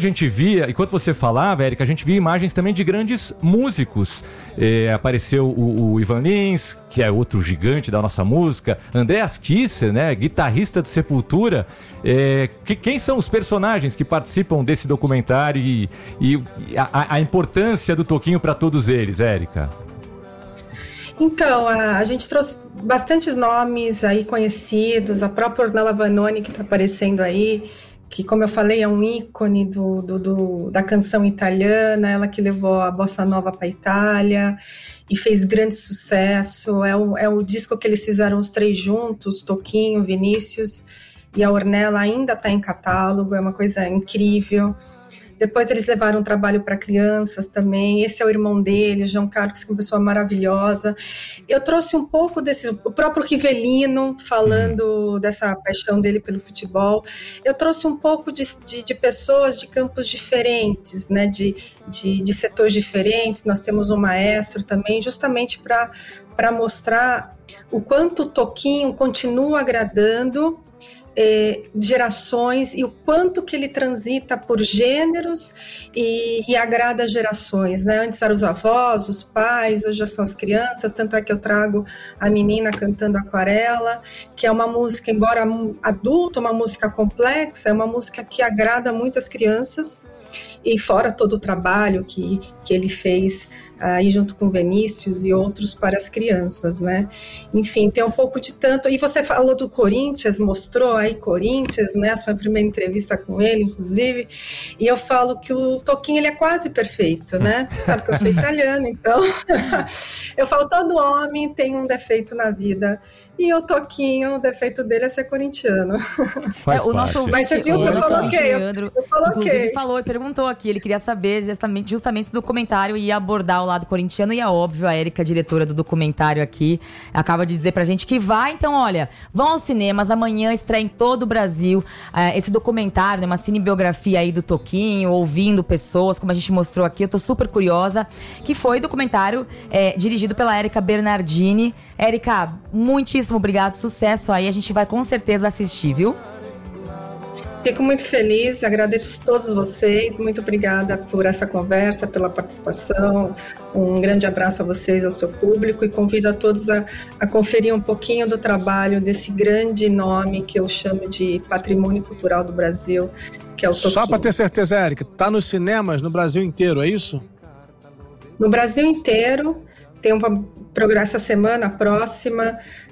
você falava, Érica, a gente via imagens também de grandes músicos. Apareceu o Ivan Lins, que é outro gigante da nossa música, Andreas Kisser, né, guitarrista do Sepultura. Quem são os personagens que participam desse documentário e a importância do Toquinho para todos eles, Érica? Então, a gente trouxe bastantes nomes aí conhecidos, a própria Ornella Vanoni, que está aparecendo aí, que, como eu falei, é um ícone da canção italiana, ela que levou a bossa nova para a Itália e fez grande sucesso. É o disco que eles fizeram os 3 juntos, Toquinho, Vinícius e a Ornella, ainda está em catálogo, é uma coisa incrível. Depois eles levaram um trabalho para crianças também. Esse é o irmão dele, o João Carlos, que é uma pessoa maravilhosa. Eu trouxe um pouco o próprio Rivelino, falando dessa paixão dele pelo futebol. Eu trouxe um pouco de pessoas de campos diferentes, né? de setores diferentes. Nós temos um maestro também, justamente para mostrar o quanto o Toquinho continua agradando gerações, e o quanto que ele transita por gêneros e agrada gerações, né? Antes eram os avós, os pais, hoje já são as crianças, tanto é que eu trago a menina cantando Aquarela, que é uma música, embora adulta, uma música complexa, é uma música que agrada muitas crianças, e fora todo o trabalho que ele fez aí junto com Vinícius e outros para as crianças, né? Enfim, tem um pouco de tanto. E você falou do Corinthians, mostrou aí Corinthians, né? A sua primeira entrevista com ele, inclusive. E eu falo que o Toquinho, ele é quase perfeito, né? Sabe que eu sou italiana, então eu falo, todo homem tem um defeito na vida. E o Toquinho, o defeito dele é ser corintiano. O nosso Mas você viu que eu coloquei? Leandro, inclusive falou e perguntou aqui, ele queria saber justamente se o documentário ia abordar o lado corintiano e é óbvio, a Érica, diretora do documentário aqui, acaba de dizer pra gente que vai. Então, olha, vão aos cinemas, amanhã estreia em todo o Brasil esse documentário, né, uma cinebiografia aí do Toquinho, ouvindo pessoas, como a gente mostrou aqui, eu tô super curiosa, que foi documentário dirigido pela Érica Bernardini. Érica, muitíssimo obrigado, sucesso aí, a gente vai com certeza assistir, viu? Fico muito feliz, agradeço a todos vocês, muito obrigada por essa conversa, pela participação, um grande abraço a vocês, ao seu público, e convido a todos a conferir um pouquinho do trabalho desse grande nome que eu chamo de patrimônio cultural do Brasil, que é o Toquinho. Só para ter certeza, Érica, tá nos cinemas no Brasil inteiro, é isso? No Brasil inteiro, tem essa semana próxima,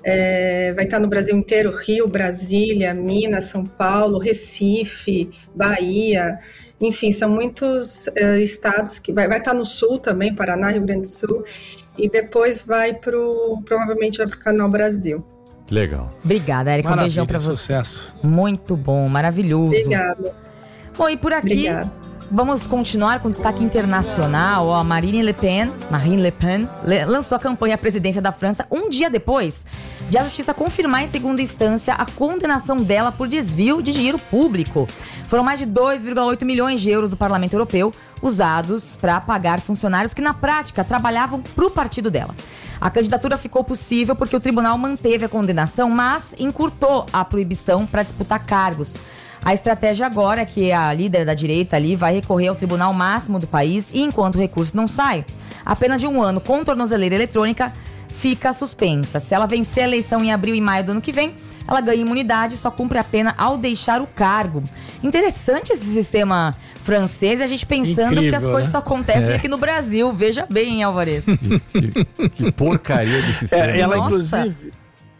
vai estar no Brasil inteiro, Rio, Brasília, Minas, São Paulo, Recife, Bahia, enfim, são muitos estados que vai estar no Sul também, Paraná, Rio Grande do Sul, e depois provavelmente vai para o Canal Brasil. Legal. Obrigada, Érica, um beijão para você. Sucesso. Muito bom, maravilhoso. Obrigada. Bom, e por aqui... Obrigada. Vamos continuar com destaque internacional. A Marine Le Pen lançou a campanha à presidência da França um dia depois de a justiça confirmar em segunda instância a condenação dela por desvio de dinheiro público. Foram mais de 2,8 milhões de euros do Parlamento Europeu usados para pagar funcionários que na prática trabalhavam para o partido dela. A candidatura ficou possível porque o tribunal manteve a condenação, mas encurtou a proibição para disputar cargos. A estratégia agora é que a líder da direita ali vai recorrer ao tribunal máximo do país e enquanto o recurso não sai, a pena de 1 ano com tornozeleira eletrônica fica suspensa. Se ela vencer a eleição em abril e maio do ano que vem, ela ganha imunidade e só cumpre a pena ao deixar o cargo. Interessante esse sistema francês, a gente pensando que as coisas só acontecem aqui no Brasil. Veja bem, hein, Alvarez? Que porcaria de sistema. Ela, inclusive...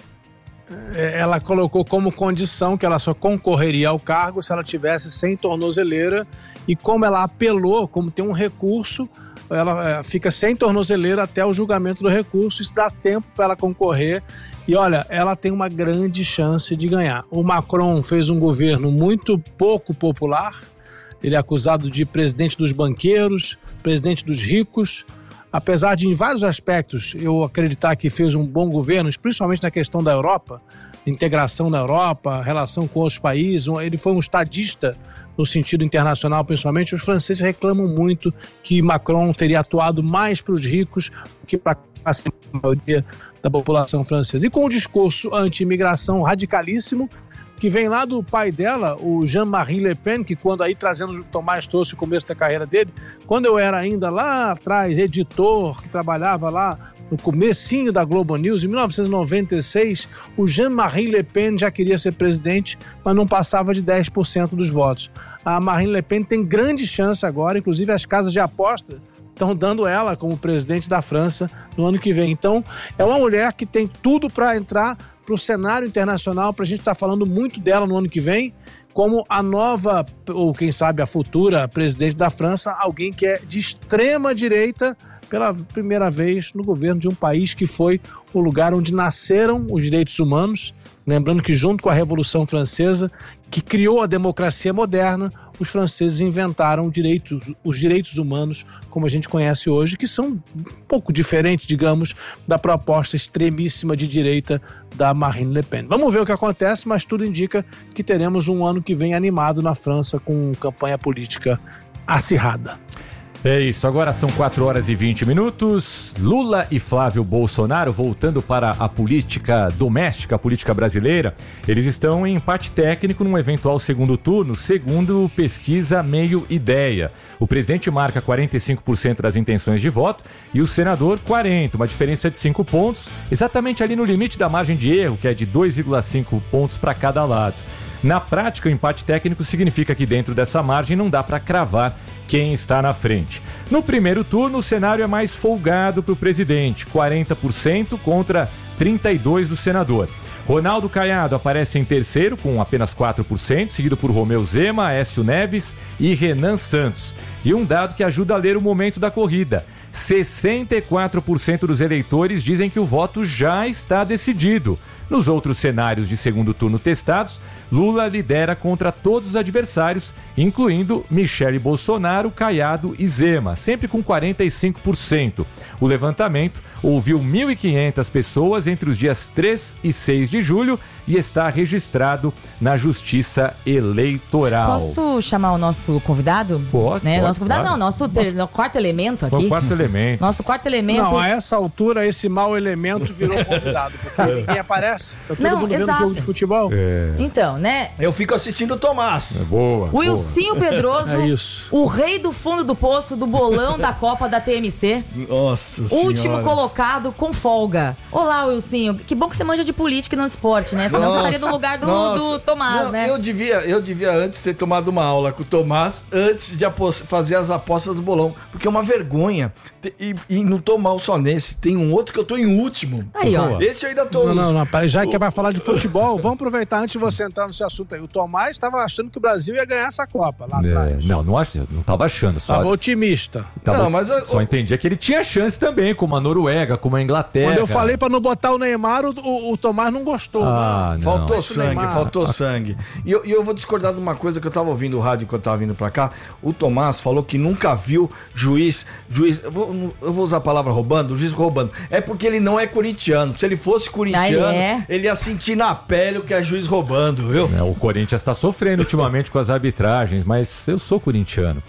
Ela colocou como condição que ela só concorreria ao cargo se ela tivesse sem tornozeleira, e como ela apelou, como tem um recurso, ela fica sem tornozeleira até o julgamento do recurso. Isso dá tempo para ela concorrer e olha, ela tem uma grande chance de ganhar. O Macron fez um governo muito pouco popular, ele é acusado de presidente dos banqueiros, presidente dos ricos. Apesar de, em vários aspectos, eu acreditar que fez um bom governo, principalmente na questão da Europa, integração na Europa, relação com outros países, ele foi um estadista no sentido internacional, principalmente. Os franceses reclamam muito que Macron teria atuado mais para os ricos do que para a maioria da população francesa. E com um discurso anti-imigração radicalíssimo, que vem lá do pai dela, o Jean-Marie Le Pen, que quando aí, trazendo o Tomás trouxe o começo da carreira dele, quando eu era ainda lá atrás editor, que trabalhava lá no comecinho da Globo News, em 1996, o Jean-Marie Le Pen já queria ser presidente, mas não passava de 10% dos votos. A Marine Le Pen tem grande chance agora, inclusive as casas de aposta estão dando ela como presidente da França no ano que vem. Então, é uma mulher que tem tudo para entrar para o cenário internacional, para a gente estar falando muito dela no ano que vem, como a nova, ou quem sabe a futura presidente da França, alguém que é de extrema direita pela primeira vez no governo de um país que foi o lugar onde nasceram os direitos humanos. Lembrando que junto com a Revolução Francesa, que criou a democracia moderna, os franceses inventaram os direitos humanos como a gente conhece hoje, que são um pouco diferentes, digamos, da proposta extremíssima de direita da Marine Le Pen. Vamos ver o que acontece, mas tudo indica que teremos um ano que vem animado na França com campanha política acirrada. É isso, agora são 4h20. Lula e Flávio Bolsonaro, voltando para a política doméstica, a política brasileira, eles estão em empate técnico num eventual segundo turno, segundo pesquisa Meio Ideia. O presidente marca 45% das intenções de voto e o senador 40%, uma diferença de 5 pontos, exatamente ali no limite da margem de erro, que é de 2,5 pontos para cada lado. Na prática, o empate técnico significa que dentro dessa margem não dá para cravar quem está na frente. No primeiro turno, o cenário é mais folgado para o presidente, 40% contra 32% do senador. Ronaldo Caiado aparece em terceiro, com apenas 4%, seguido por Romeu Zema, Aécio Neves e Renan Santos. E um dado que ajuda a ler o momento da corrida: 64% dos eleitores dizem que o voto já está decidido. Nos outros cenários de segundo turno testados, Lula lidera contra todos os adversários, incluindo Michele Bolsonaro, Caiado e Zema, sempre com 45%. O levantamento ouviu 1.500 pessoas entre os dias 3 e 6 de julho e está registrado na Justiça Eleitoral. Posso chamar o nosso convidado? Pode. Nosso convidado claro. não, nosso quarto elemento aqui. O quarto elemento. Nosso quarto elemento. Não, a essa altura, esse mau elemento virou convidado, porque ninguém aparece. Tá todo mundo vendo jogo de futebol. Então, né? Eu fico assistindo o Tomás. Boa. Wilsinho Pedroso, É isso. o rei do fundo do poço do bolão da Copa da TMC. Nossa Senhora. Último colocado com folga. Olá, Wilsinho. Que bom que você manja de política e não de esporte, né? Senão você estaria no lugar do Tomás, né? Eu devia antes ter tomado uma aula com o Tomás antes de fazer as apostas do bolão. Porque é uma vergonha. E não tô mal só nesse. Tem um outro que eu tô em último. Aí, ó. Esse eu ainda tô... Não, já que é pra falar de futebol, vamos aproveitar antes de você entrar nesse assunto aí. O Tomás estava achando que o Brasil ia ganhar essa Copa lá atrás. Não tava achando. Tava otimista. Só entendia que ele tinha chance também, como a Noruega, como a Inglaterra. Quando eu falei pra não botar o Neymar, o Tomás não gostou. Não. Faltou sangue. E eu vou discordar de uma coisa que eu tava ouvindo o rádio quando eu tava vindo pra cá. O Tomás falou que nunca viu juiz, eu vou usar a palavra roubando, o juiz roubando. É porque ele não é corintiano. Se ele fosse corintiano, ele ia sentir na pele o que é juiz roubando, viu? O Corinthians tá sofrendo ultimamente com as arbitragens, mas eu sou corintiano.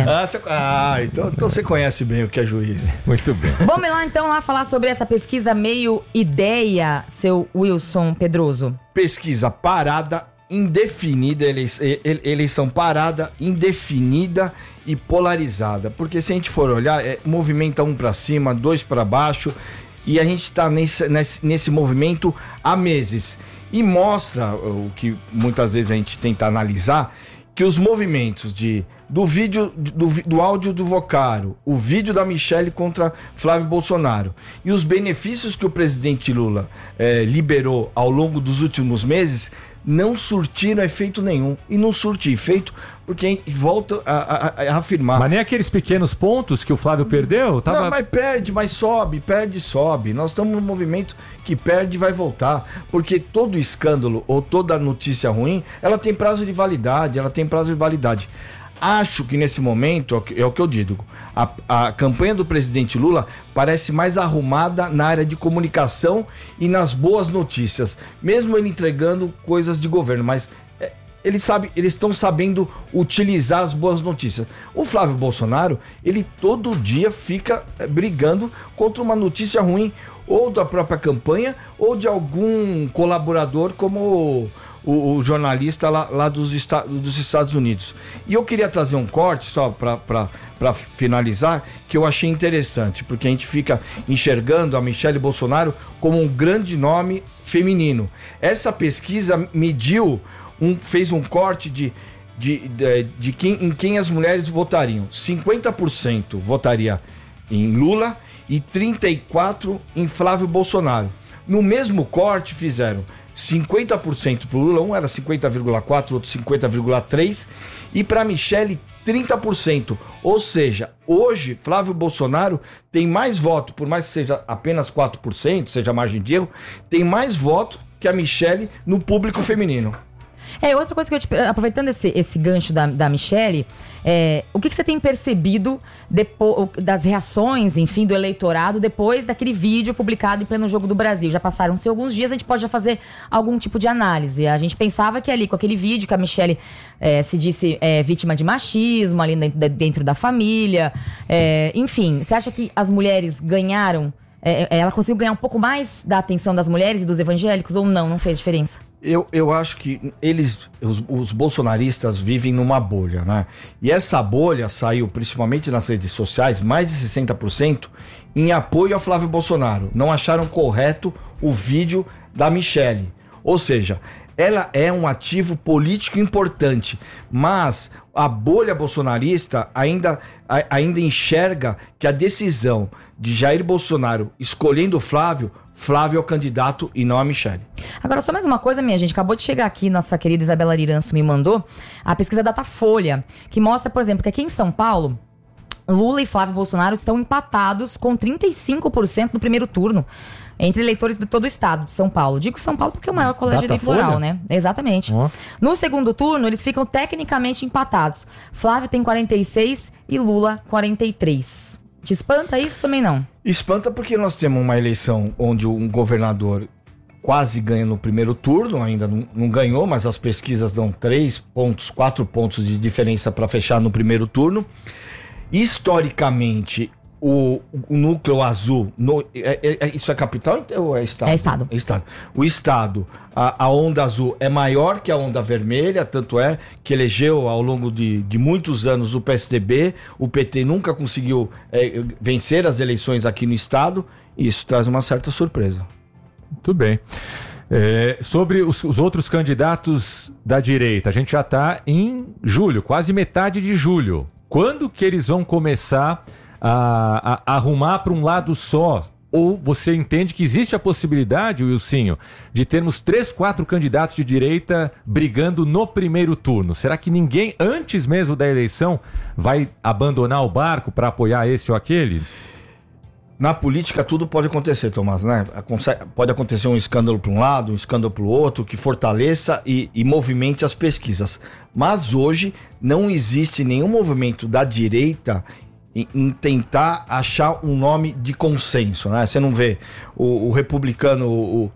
Então você conhece bem o que é juiz. Muito bem. Vamos lá então falar sobre essa pesquisa meio ideia, seu Wilson Pedroso. Pesquisa parada, indefinida, eleição parada, indefinida e polarizada. Porque se a gente for olhar, movimenta 1 para cima, 2 para baixo, e a gente está nesse movimento há meses. E mostra o que muitas vezes a gente tenta analisar, que os movimentos do vídeo, do áudio do Vocaro, o vídeo da Michele contra Flávio Bolsonaro e os benefícios que o presidente Lula liberou ao longo dos últimos meses não surtiram efeito nenhum. E não surte efeito porque a gente volta a afirmar. Mas nem aqueles pequenos pontos que o Flávio perdeu? Não, mas perde, mas sobe, perde, sobe. Nós estamos num movimento que perde e vai voltar. Porque todo escândalo ou toda notícia ruim, ela tem prazo de validade, Acho que nesse momento, é o que eu digo, a campanha do presidente Lula parece mais arrumada na área de comunicação e nas boas notícias, mesmo ele entregando coisas de governo, mas eles estão sabendo utilizar as boas notícias. O Flávio Bolsonaro, ele todo dia fica brigando contra uma notícia ruim, ou da própria campanha, ou de algum colaborador como o jornalista lá dos Estados Unidos. E eu queria trazer um corte, só para finalizar, que eu achei interessante, porque a gente fica enxergando a Michele Bolsonaro como um grande nome feminino. Essa pesquisa fez um corte de em quem as mulheres votariam. 50% votaria em Lula e 34% em Flávio Bolsonaro. No mesmo corte fizeram 50% para o Lula, um era 50,4%, outro 50,3%, e para a Michele 30%. Ou seja, hoje Flávio Bolsonaro tem mais voto, por mais que seja apenas 4%, seja a margem de erro, tem mais voto que a Michele no público feminino. Outra coisa que aproveitando esse gancho da Michele, o que você tem percebido das reações, enfim, do eleitorado depois daquele vídeo publicado em pleno Jogo do Brasil? Já passaram-se alguns dias, a gente pode já fazer algum tipo de análise. A gente pensava que ali, com aquele vídeo que a Michele se disse vítima de machismo, ali dentro da família, enfim, você acha que as mulheres ganharam, ela conseguiu ganhar um pouco mais da atenção das mulheres e dos evangélicos ou não fez diferença? Eu acho que os bolsonaristas vivem numa bolha, né? E essa bolha saiu, principalmente nas redes sociais, mais de 60% em apoio a Flávio Bolsonaro. Não acharam correto o vídeo da Michele. Ou seja, ela é um ativo político importante, mas a bolha bolsonarista ainda enxerga que a decisão de Jair Bolsonaro escolhendo o Flávio é o candidato e não a Michele. Agora, só mais uma coisa, minha gente. Acabou de chegar aqui, nossa querida Isabela Liranço me mandou a pesquisa Datafolha, que mostra, por exemplo, que aqui em São Paulo, Lula e Flávio Bolsonaro estão empatados com 35% no primeiro turno entre eleitores de todo o estado de São Paulo. Digo São Paulo porque é o maior colégio eleitoral, né? Exatamente. No segundo turno, eles ficam tecnicamente empatados. Flávio tem 46 e Lula 43. Te espanta isso? Também não. Espanta porque nós temos uma eleição onde um governador quase ganha no primeiro turno, ainda não ganhou, mas as pesquisas dão 3 pontos, 4 pontos de diferença para fechar no primeiro turno. Historicamente, o núcleo azul, isso é capital ou é estado? É estado. É estado. O estado, a onda azul é maior que a onda vermelha, tanto é que elegeu ao longo de muitos anos o PSDB, o PT nunca conseguiu vencer as eleições aqui no estado, e isso traz uma certa surpresa. Muito bem. Sobre os outros candidatos da direita, a gente já está em julho, quase metade de julho. Quando que eles vão começar a arrumar para um lado só? Ou você entende que existe a possibilidade, Wilsinho, de termos 3, 4 candidatos de direita brigando no primeiro turno? Será que ninguém, antes mesmo da eleição, vai abandonar o barco para apoiar esse ou aquele? Na política tudo pode acontecer, Tomás, né? Pode acontecer um escândalo para um lado, um escândalo para o outro, que fortaleça e movimente as pesquisas. Mas hoje não existe nenhum movimento da direita em tentar achar um nome de consenso, né? Você não vê o republicano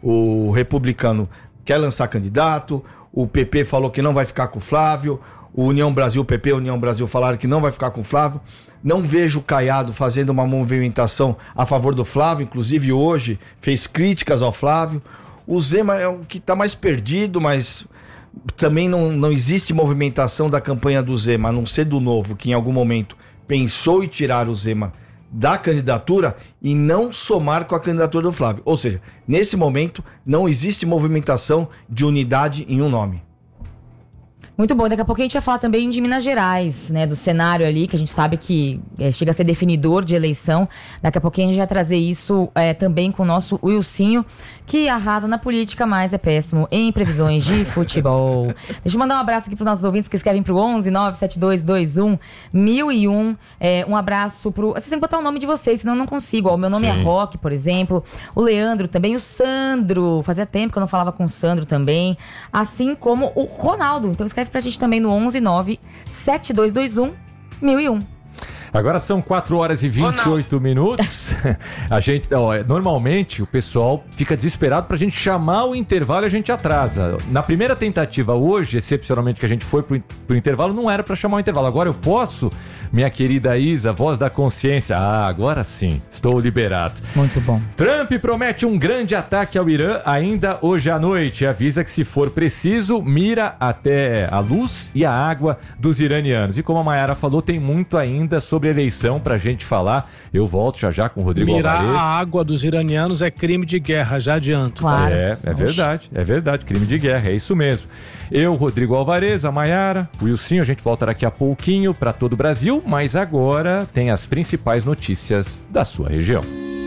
quer lançar candidato, o PP falou que não vai ficar com o Flávio, o União Brasil, PP e União Brasil falaram que não vai ficar com o Flávio. Não vejo o Caiado fazendo uma movimentação a favor do Flávio, inclusive hoje fez críticas ao Flávio. O Zema é o que está mais perdido, mas também não existe movimentação da campanha do Zema, a não ser do Novo, que em algum momento pensou em tirar o Zema da candidatura e não somar com a candidatura do Flávio. Ou seja, nesse momento não existe movimentação de unidade em um nome. Muito bom, daqui a pouco a gente vai falar também de Minas Gerais, né, do cenário ali, que a gente sabe que chega a ser definidor de eleição. Daqui a pouquinho a gente vai trazer isso também com o nosso Wilsinho, que arrasa na política, mas é péssimo em previsões de futebol. Deixa eu mandar um abraço aqui para os nossos ouvintes que escrevem pro 11 97221 1001. Um abraço pro... Vocês têm que botar o nome de vocês, senão eu não consigo. O meu nome é Roque, por exemplo. O Leandro também, o Sandro. Fazia tempo que eu não falava com o Sandro também. Assim como o Ronaldo. Então escreve pra gente também no 11 97221 1001. Agora são 4 horas e 28 minutos. A gente, normalmente o pessoal fica desesperado pra gente chamar o intervalo e a gente atrasa. Na primeira tentativa hoje, excepcionalmente que a gente foi pro intervalo, não era pra chamar o intervalo. Agora eu posso, minha querida Isa, voz da consciência. Agora sim, estou liberado. Muito bom. Trump promete um grande ataque ao Irã ainda hoje à noite. Avisa que se for preciso, mira até a luz e a água dos iranianos. E como a Mayara falou, tem muito ainda sobre eleição pra gente falar. Eu volto já com o Rodrigo Alvarez. Mirar a água dos iranianos é crime de guerra, já adianto. Claro. É verdade, crime de guerra, é isso mesmo. Eu, Rodrigo Alvarez, a Mayara, o Wilsinho, a gente volta daqui a pouquinho pra todo o Brasil, mas agora tem as principais notícias da sua região.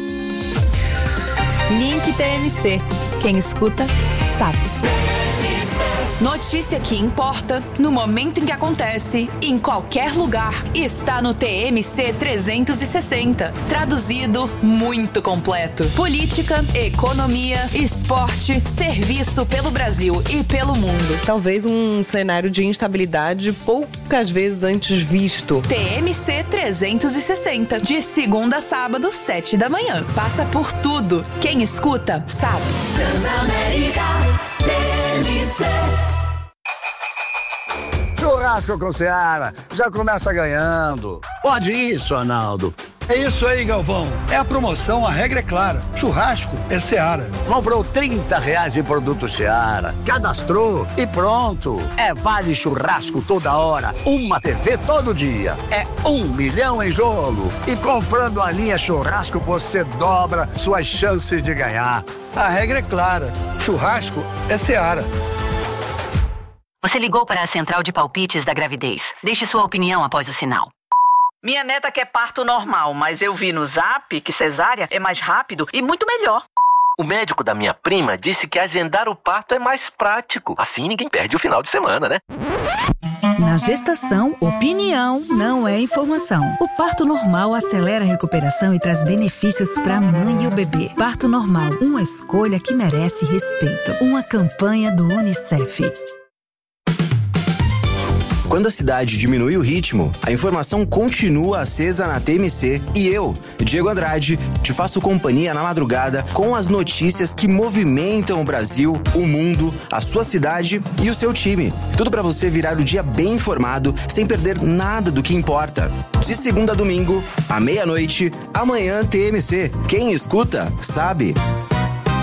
Link TMC. Quem escuta, sabe. Notícia que importa, no momento em que acontece, em qualquer lugar, está no TMC 360. Traduzido, muito completo. Política, economia, esporte, serviço pelo Brasil e pelo mundo. Talvez um cenário de instabilidade poucas vezes antes visto. TMC 360, de segunda a sábado, 7 da manhã. Passa por tudo. Quem escuta, sabe. Transamérica TMC. Churrasco com Seara, já começa ganhando. Pode isso, Arnaldo. É isso aí, Galvão. É a promoção, a regra é clara. Churrasco é Seara. Comprou R$30 em produto Seara, cadastrou e pronto. É vale churrasco toda hora, uma TV todo dia. É 1 milhão em jogo. E comprando a linha churrasco, você dobra suas chances de ganhar. A regra é clara. Churrasco é Seara. Você ligou para a central de palpites da gravidez. Deixe sua opinião após o sinal. Minha neta quer parto normal, mas eu vi no Zap que cesárea é mais rápido e muito melhor. O médico da minha prima disse que agendar o parto é mais prático. Assim ninguém perde o final de semana, né? Na gestação, opinião não é informação. O parto normal acelera a recuperação e traz benefícios para a mãe e o bebê. Parto normal, uma escolha que merece respeito. Uma campanha do UNICEF. Quando a cidade diminui o ritmo, a informação continua acesa na TMC e eu, Diego Andrade, te faço companhia na madrugada com as notícias que movimentam o Brasil, o mundo, a sua cidade e o seu time. Tudo para você virar o dia bem informado, sem perder nada do que importa. De segunda a domingo, à meia-noite, amanhã TMC. Quem escuta, sabe.